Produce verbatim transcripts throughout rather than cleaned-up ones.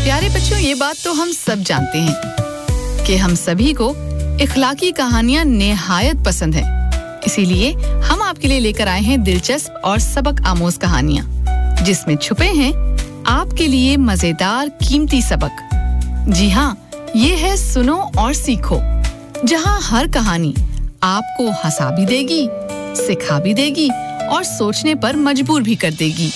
प्यारे बच्चों, ये बात तो हम सब जानते हैं कि हम सभी को इखलाकी कहानियां निहायत पसंद है। इसीलिए हम आपके लिए लेकर आए हैं दिलचस्प और सबक आमोज कहानियां, जिसमें छुपे हैं आपके लिए मजेदार कीमती सबक। जी हाँ, ये है सुनो और सीखो, जहाँ हर कहानी आपको हंसा भी देगी, सिखा भी देगी और सोचने पर मजबूर भी कर देगी।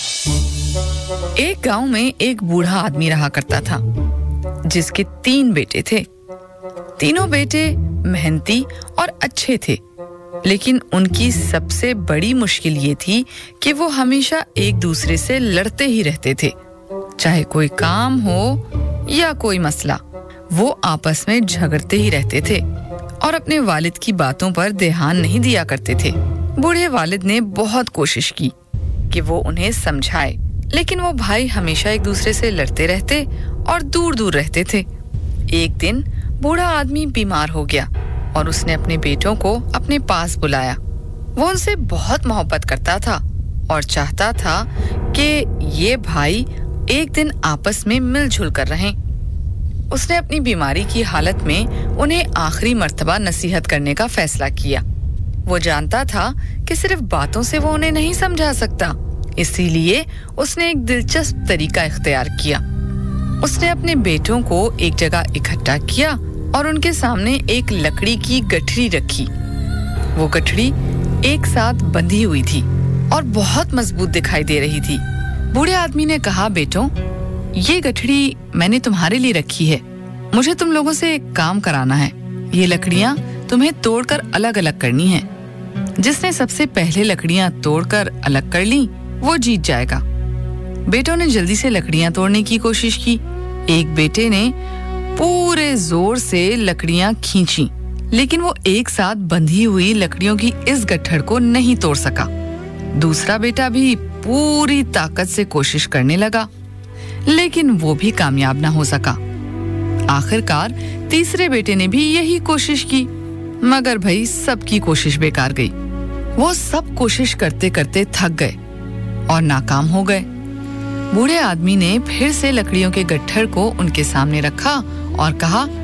एक गांव में एक बूढ़ा आदमी रहा करता था, जिसके तीन बेटे थे। तीनों बेटे मेहनती और अच्छे थे, लेकिन उनकी सबसे बड़ी मुश्किल ये थी कि वो हमेशा एक दूसरे से लड़ते ही रहते थे। चाहे कोई काम हो या कोई मसला, वो आपस में झगड़ते ही रहते थे और अपने वालिद की बातों पर ध्यान नहीं दिया करते थे। बूढ़े वालिद ने बहुत कोशिश की कि वो उन्हें समझाए, लेकिन वो भाई हमेशा एक दूसरे से लड़ते रहते और दूर दूर रहते थे। एक दिन बूढ़ा आदमी बीमार हो गया और उसने अपने बेटों को अपने पास बुलाया। वो उनसे बहुत मोहब्बत करता था और चाहता था कि ये भाई एक दिन आपस में मिलजुल कर रहें। उसने अपनी बीमारी की हालत में उन्हें आखिरी मर्तबा नसीहत करने का फैसला किया। वो जानता था कि सिर्फ बातों से वो उन्हें नहीं समझा सकता, इसीलिए उसने एक दिलचस्प तरीका इख्तियार किया। उसने अपने बेटों को एक जगह इकट्ठा किया और उनके सामने एक लकड़ी की गठरी रखी। वो गठरी एक साथ बंधी हुई थी और बहुत मजबूत दिखाई दे रही थी। बूढ़े आदमी ने कहा, बेटों, ये गठरी मैंने तुम्हारे लिए रखी है। मुझे तुम लोगों से एक काम कराना है। ये लकड़ियां तुम्हें तोड़कर अलग अलग करनी है। जिसने सबसे पहले लकड़ियां तोड़कर अलग कर ली, वो जीत जाएगा। बेटों ने जल्दी से लकड़ियां तोड़ने की कोशिश की। एक बेटे ने पूरे जोर से लकड़ियां खींची, लेकिन वो एक साथ बंधी हुई लकड़ियों की इस गट्ठर को नहीं तोड़ सका। दूसरा बेटा भी पूरी ताकत से कोशिश करने लगा, लेकिन वो भी कामयाब ना हो सका। आखिरकार तीसरे बेटे ने भी यही कोशिश की, मगर भाई सबकी कोशिश बेकार गई। वो सब कोशिश करते करते थक गए और नाकाम हो गए। बूढ़े आदमी ने फिर से लकड़ियों के गट्ठर को उनके सामने रखा और कहा,